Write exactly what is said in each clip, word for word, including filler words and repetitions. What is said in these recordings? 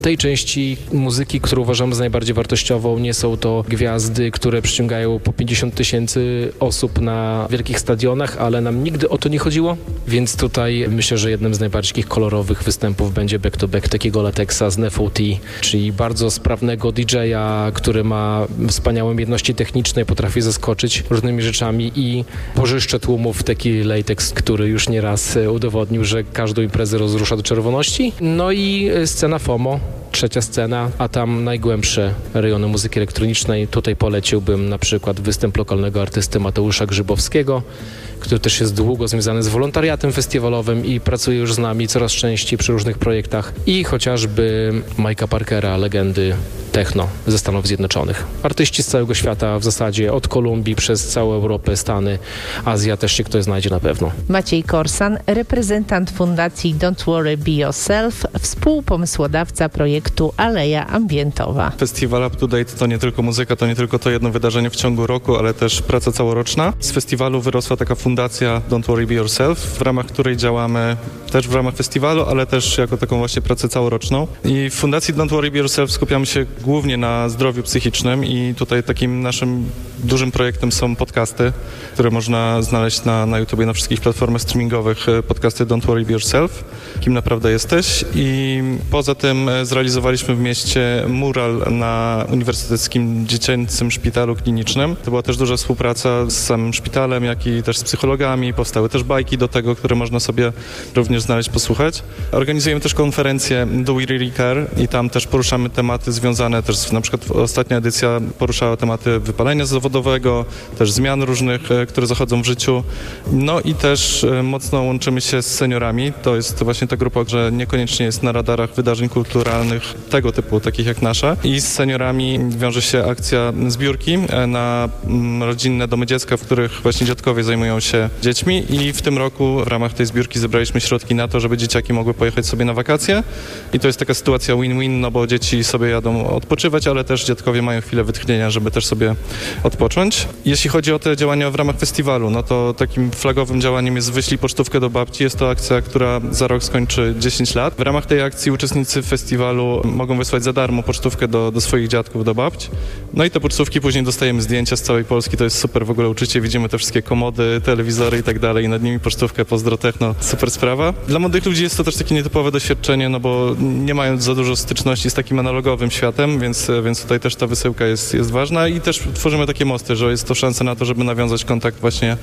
Tej części muzyki, którą uważamy za najbardziej wartościową, nie są to gwiazdy, które przyciągają po pięćdziesiąt tysięcy osób na wielkich stadionach, ale nam nigdy o to nie chodziło, więc tutaj myślę, że jednym z najbardziej kolorowych występów będzie back-to-back takiego Latexa z Nefo T, czyli bardzo sprawnego D J-a, który ma wspaniałe umiejętności techniczne, potrafi zaskoczyć różnymi rzeczami i pożyszcze tłumów taki Latex, który już nieraz udowodnił, że każdą imprezę rozrusza do czerwoności. No i scena FOMO, trzecia scena, a tam najgłębsze rejony muzyki elektronicznej. Tutaj poleciłbym na przykład występ lokalnego artysty Mateusza Grzybowskiego, który też jest długo związany z wolontariatem festiwalowym i pracuje już z nami coraz częściej przy różnych projektach. I chociażby Mike'a Parkera, legendy techno ze Stanów Zjednoczonych. Artyści z całego świata w zasadzie, od Kolumbii przez całą Europę, Stany, Azja też się ktoś znajdzie na pewno. Maciej Korsan, reprezentant fundacji Don't Worry Be Yourself, współpomysłodawca projektu Aleja Ambientowa. Festiwal Up to Date to nie tylko muzyka, to nie tylko to jedno wydarzenie w ciągu roku, ale też praca całoroczna. Z festiwalu wyrosła taka fundacja Don't Worry Be Yourself, w ramach której działamy też w ramach festiwalu, ale też jako taką właśnie pracę całoroczną. I w fundacji Don't Worry Be Yourself skupiamy się głównie na zdrowiu psychicznym i tutaj takim naszym dużym projektem są podcasty, które można znaleźć na, na YouTubie, na wszystkich platformach streamingowych, podcasty Don't Worry Be Yourself, kim naprawdę jesteś. I poza tym zrealizowaliśmy w mieście mural na Uniwersyteckim Dziecięcym Szpitalu Klinicznym. To była też duża współpraca z samym szpitalem, jak i też z psychologami. Powstały też bajki do tego, które można sobie również znaleźć, posłuchać. Organizujemy też konferencję Do We Really Care i tam też poruszamy tematy związane też, na przykład ostatnia edycja poruszała tematy wypalenia zawodowego, też zmian różnych, które zachodzą w życiu. No i też mocno łączymy się z seniorami. To jest właśnie ta grupa, że niekoniecznie jest na radarach wydarzeń kulturalnych tego typu, takich jak nasza. I z seniorami wiąże się akcja zbiórki na rodzinne domy dziecka, w których właśnie dziadkowie zajmują się dziećmi i w tym roku w ramach tej zbiórki zebraliśmy środki na to, żeby dzieciaki mogły pojechać sobie na wakacje i to jest taka sytuacja win-win, no bo dzieci sobie jadą odpoczywać, ale też dziadkowie mają chwilę wytchnienia, żeby też sobie odpocząć. Jeśli chodzi o te działania w ramach festiwalu, no to takim flagowym działaniem jest Wyślij pocztówkę do babci. Jest to akcja, która za rok skończy dziesięć lat. W ramach tej akcji uczestnicy festiwalu mogą wysłać za darmo pocztówkę do, do swoich dziadków, do babci. No i te pocztówki później dostajemy zdjęcia z całej Polski. To jest super w ogóle uczucie. Widzimy te wszystkie komody, telewizory i tak dalej i nad nimi pocztówkę Pozdro Techno. Super sprawa. Dla młodych ludzi jest to też takie nietypowe doświadczenie, no bo nie mają za dużo styczności z takim analogowym światem, więc, więc tutaj też ta wysyłka jest, jest ważna i też tworzymy takie mosty, że jest to szansa na to, żeby nawiązać kontakt właśnie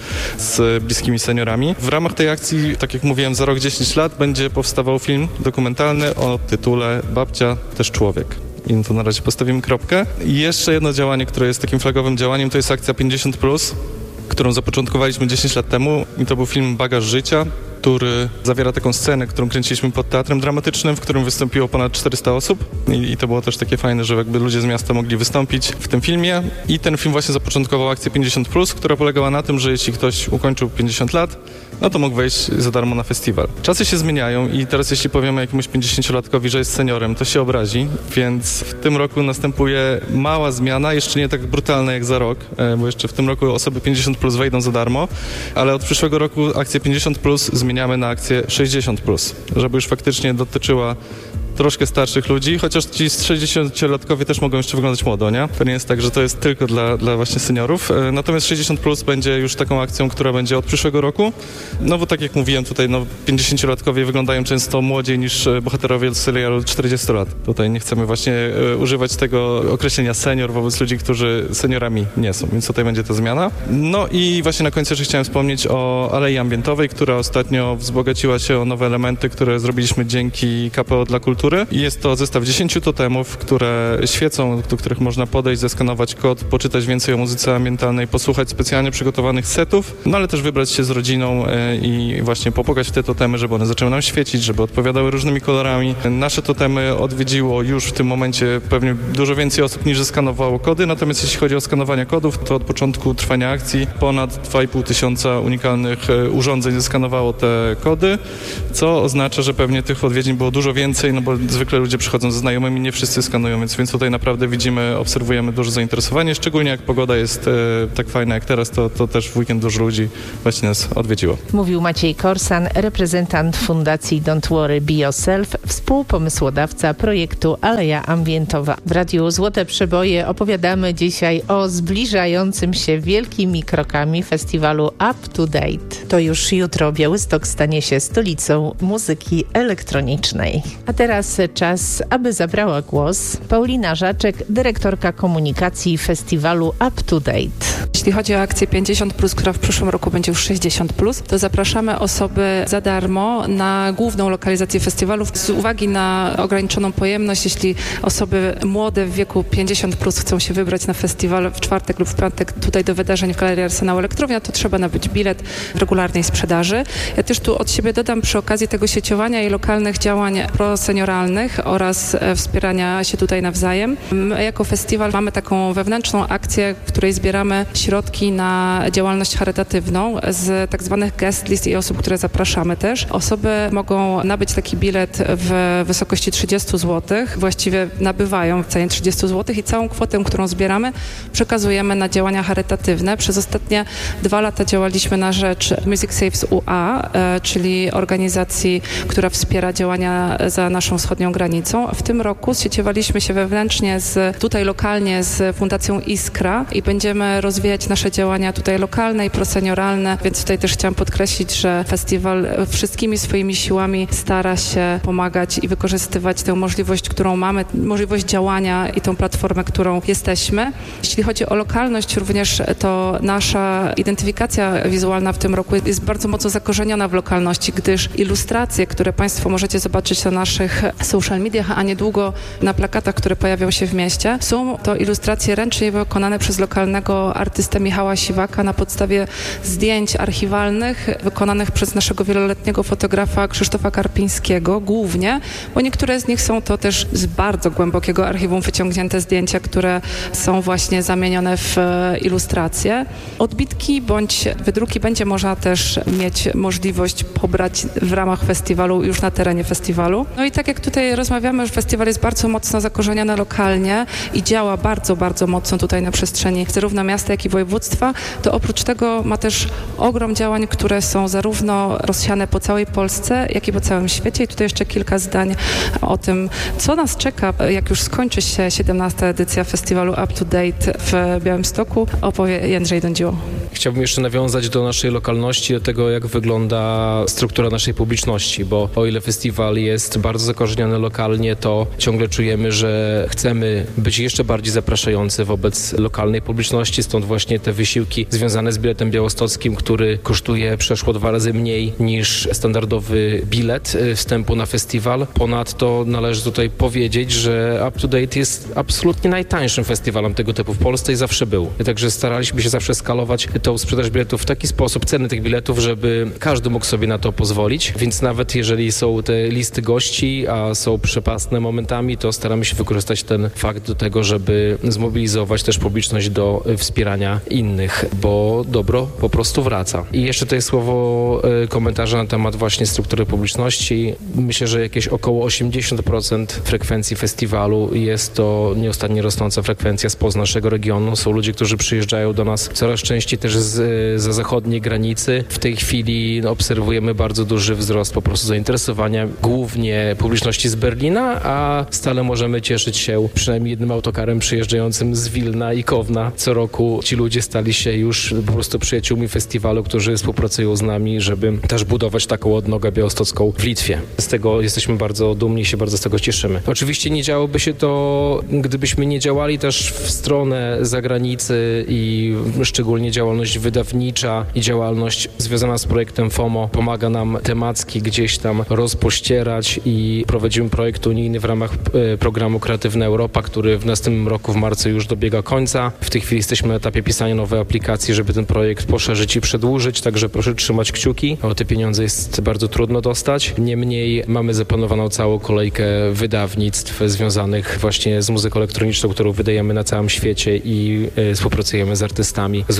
z bliskimi seniorami. W ramach tej akcji, tak jak mówiłem, za rok dziesięć lat będzie powstawał film dokumentalny o tytule Babcia też człowiek. I tu na razie postawimy kropkę. I jeszcze jedno działanie, które jest takim flagowym działaniem, to jest akcja pięćdziesiąt plus, którą zapoczątkowaliśmy dziesięć lat temu i to był film Bagaż życia, który zawiera taką scenę, którą kręciliśmy pod Teatrem Dramatycznym, w którym wystąpiło ponad czterysta osób i, i to było też takie fajne, że jakby ludzie z miasta mogli wystąpić w tym filmie i ten film właśnie zapoczątkował akcję pięćdziesiąt plus, która polegała na tym, że jeśli ktoś ukończył pięćdziesiąt lat, no to mógł wejść za darmo na festiwal. Czasy się zmieniają i teraz jeśli powiemy jakiemuś pięćdziesięciolatkowi, że jest seniorem, to się obrazi, więc w tym roku następuje mała zmiana, jeszcze nie tak brutalna jak za rok, bo jeszcze w tym roku osoby pięćdziesiąt plus wejdą za darmo, ale od przyszłego roku akcję pięćdziesiąt plus zmieniamy na akcję sześćdziesiąt plus, żeby już faktycznie dotyczyła troszkę starszych ludzi, chociaż ci sześćdziesięciolatkowie też mogą jeszcze wyglądać młodo, nie? To nie jest tak, że to jest tylko dla, dla właśnie seniorów. Natomiast sześćdziesiąt plus będzie już taką akcją, która będzie od przyszłego roku. No bo tak jak mówiłem tutaj, no pięćdziesięciolatkowie wyglądają często młodziej niż bohaterowie serialu czterdziestu lat. Tutaj nie chcemy właśnie używać tego określenia senior wobec ludzi, którzy seniorami nie są, więc tutaj będzie ta zmiana. No i właśnie na końcu jeszcze chciałem wspomnieć o Alei Ambientowej, która ostatnio wzbogaciła się o nowe elementy, które zrobiliśmy dzięki K P O dla Kultury. Jest to zestaw dziesięciu totemów, które świecą, do których można podejść, zeskanować kod, poczytać więcej o muzyce ambientalnej, posłuchać specjalnie przygotowanych setów, no ale też wybrać się z rodziną i właśnie popukać w te totemy, żeby one zaczęły nam świecić, żeby odpowiadały różnymi kolorami. Nasze totemy odwiedziło już w tym momencie pewnie dużo więcej osób niż zeskanowało kody, natomiast jeśli chodzi o skanowanie kodów, to od początku trwania akcji ponad dwa i pół tysiąca unikalnych urządzeń zeskanowało te kody, co oznacza, że pewnie tych odwiedzin było dużo więcej, no bo zwykle ludzie przychodzą ze znajomymi, nie wszyscy skanują, więc, więc tutaj naprawdę widzimy, obserwujemy duże zainteresowanie, szczególnie jak pogoda jest e, tak fajna jak teraz, to, to też w weekend dużo ludzi właśnie nas odwiedziło. Mówił Maciej Korsan, reprezentant Fundacji Don't Worry Be Yourself, współpomysłodawca projektu Aleja Ambientowa. W Radiu Złote Przeboje opowiadamy dzisiaj o zbliżającym się wielkimi krokami festiwalu Up to Date. To już jutro Białystok stanie się stolicą muzyki elektronicznej. A teraz czas, aby zabrała głos Paulina Żaczek, dyrektorka komunikacji festiwalu Up to Date. Jeśli chodzi o akcję pięćdziesiąt plus, która w przyszłym roku będzie już sześćdziesiąt plus, to zapraszamy osoby za darmo na główną lokalizację festiwalu. Z uwagi na ograniczoną pojemność, jeśli osoby młode w wieku pięćdziesiąt plus chcą się wybrać na festiwal w czwartek lub w piątek tutaj do wydarzeń w Galerii Arsenału Elektrownia, to trzeba nabyć bilet w regularnej sprzedaży. Ja też tu od siebie dodam przy okazji tego sieciowania i lokalnych działań prosenioralnych oraz wspierania się tutaj nawzajem. My jako festiwal mamy taką wewnętrzną akcję, w której zbieramy środki na działalność charytatywną z tak zwanych guest list i osób, które zapraszamy też. Osoby mogą nabyć taki bilet w wysokości trzydzieści złotych, właściwie nabywają w cenie trzydzieści złotych i całą kwotę, którą zbieramy, przekazujemy na działania charytatywne. Przez ostatnie dwa lata działaliśmy na rzecz Music Saves U A, e, czyli organizacji, która wspiera działania za naszą wschodnią granicą. W tym roku zsieciowaliśmy się wewnętrznie z, tutaj lokalnie z Fundacją Iskra i będziemy rozwijać nasze działania tutaj lokalne i prosenioralne, więc tutaj też chciałam podkreślić, że festiwal wszystkimi swoimi siłami stara się pomagać i wykorzystywać tę możliwość, którą mamy, możliwość działania i tą platformę, którą jesteśmy. Jeśli chodzi o lokalność również, to nasza identyfikacja wizualna w tym roku jest bardzo mocno zakorzeniona w lokalności, gdyż ilustracje, które Państwo możecie zobaczyć na naszych social mediach, a niedługo na plakatach, które pojawią się w mieście, są to ilustracje ręcznie wykonane przez lokalnego artystę Michała Siwaka na podstawie zdjęć archiwalnych wykonanych przez naszego wieloletniego fotografa Krzysztofa Karpińskiego głównie, bo niektóre z nich są to też z bardzo głębokiego archiwum wyciągnięte zdjęcia, które są właśnie zamienione w ilustracje. Odbitki bądź wydruki będzie można też mieć możliwość pobrać w ramach festiwalu, już na terenie festiwalu. No i tak jak tutaj rozmawiamy, że festiwal jest bardzo mocno zakorzeniony lokalnie i działa bardzo, bardzo mocno tutaj na przestrzeni zarówno miasta, jak i województwa, to oprócz tego ma też ogrom działań, które są zarówno rozsiane po całej Polsce, jak i po całym świecie. I tutaj jeszcze kilka zdań o tym, co nas czeka, jak już skończy się siedemnasta edycja festiwalu Up to Date w Białymstoku, opowie Jędrzej Dądziło. Chciałbym jeszcze nawiązać do naszej lokalności, do tego, jak wygląda struktura naszej publiczności, bo o ile festiwal jest bardzo zakorzeniony lokalnie, to ciągle czujemy, że chcemy być jeszcze bardziej zapraszający wobec lokalnej publiczności, stąd właśnie te wysiłki związane z biletem białostockim, który kosztuje przeszło dwa razy mniej niż standardowy bilet wstępu na festiwal. Ponadto należy tutaj powiedzieć, że Up to Date jest absolutnie najtańszym festiwalem tego typu w Polsce i zawsze był. Także staraliśmy się zawsze skalować tą sprzedaż biletów w taki sposób, ceny tych biletów, żeby każdy mógł sobie na to pozwolić, więc nawet jeżeli są te listy gości, a są przepastne momentami, to staramy się wykorzystać ten fakt do tego, żeby zmobilizować też publiczność do wspierania innych, bo dobro po prostu wraca. I jeszcze tutaj słowo komentarza na temat właśnie struktury publiczności. Myślę, że jakieś około osiemdziesiąt procent frekwencji festiwalu jest to nieustannie rosnąca frekwencja spoza naszego regionu. Są ludzie, którzy przyjeżdżają do nas coraz częściej też z, za zachodniej granicy. W tej chwili no, obserwujemy bardzo duży wzrost po prostu zainteresowania głównie publiczności z Berlina, a stale możemy cieszyć się przynajmniej jednym autokarem przyjeżdżającym z Wilna i Kowna. Co roku ci ludzie stali się już po prostu przyjaciółmi festiwalu, którzy współpracują z nami, żeby też budować taką odnogę białostocką w Litwie. Z tego jesteśmy bardzo dumni i się bardzo z tego cieszymy. Oczywiście nie działoby się to, gdybyśmy nie działali też w stronę zagranicy i szczególnie działalność wydawnicza i działalność związana z projektem FOMO pomaga nam temacki gdzieś tam rozpościerać i prowadzimy projekt unijny w ramach programu Kreatywna Europa, który w następnym roku w marcu już dobiega końca. W tej chwili jesteśmy na etapie pisania nowej aplikacji, żeby ten projekt poszerzyć i przedłużyć, także proszę trzymać kciuki. O te pieniądze jest bardzo trudno dostać. Niemniej mamy zaplanowaną całą kolejkę wydawnictw związanych właśnie z muzyką elektroniczną, którą wydajemy na całym świecie i y, współpracujemy z artystami z różnych kręgów.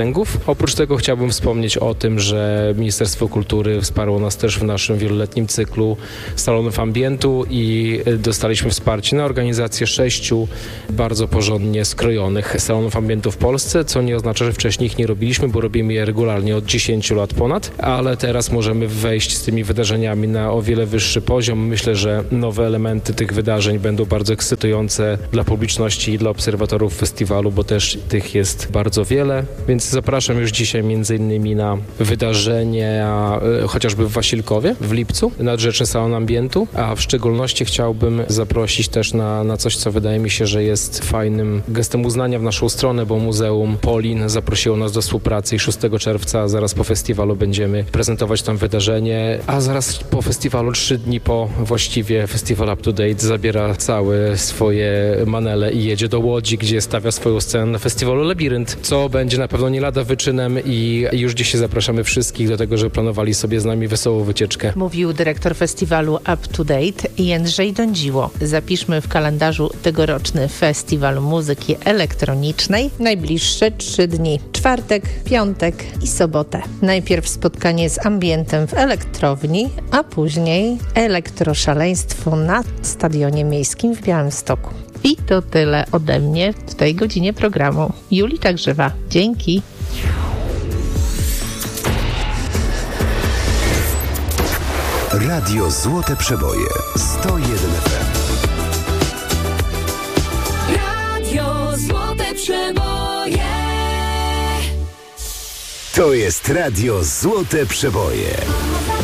zasięgów. Oprócz tego chciałbym wspomnieć o tym, że Ministerstwo Kultury wsparło nas też w naszym wieloletnim cyklu salonów ambientu i dostaliśmy wsparcie na organizację sześciu bardzo porządnie skrojonych salonów ambientu w Polsce, co nie oznacza, że wcześniej ich nie robiliśmy, bo robimy je regularnie od dziesięciu lat ponad, ale teraz możemy wejść z tymi wydarzeniami na o wiele wyższy poziom. Myślę, że nowe elementy tych wydarzeń będą bardzo ekscytujące dla publiczności i dla obserwatorów festiwalu, bo też tych jest bardzo wiele, więc zapraszam już dzisiaj między innymi na wydarzenia e, chociażby w Wasilkowie w lipcu, Nadrzeczny Salon Ambientu, a w szczególności chciałbym zaprosić też na, na coś, co wydaje mi się, że jest fajnym gestem uznania w naszą stronę, bo Muzeum Polin zaprosiło nas do współpracy i szóstego czerwca, zaraz po festiwalu, będziemy prezentować tam wydarzenie, a zaraz po festiwalu, trzy dni po właściwie, Festival Up to Date zabiera całe swoje manele i jedzie do Łodzi, gdzie stawia swoją scenę na festiwalu Labirynt, co będzie na pewno nie lada wyczynem i już dzisiaj zapraszamy wszystkich do tego, żeby planowali sobie z nami wesołą wycieczkę. Mówił dyrektor festiwalu Up to Date Jędrzej Dądziło. Zapiszmy w kalendarzu tegoroczny Festiwal Muzyki Elektronicznej. Najbliższe trzy dni. Czwartek, piątek i sobotę. Najpierw spotkanie z ambientem w elektrowni, a później elektroszaleństwo na Stadionie Miejskim w Białymstoku. I to tyle ode mnie w tej godzinie programu. Julita Grzywa. Dzięki. Radio Złote Przeboje sto jeden F M. Radio Złote Przeboje. To jest Radio Złote Przeboje.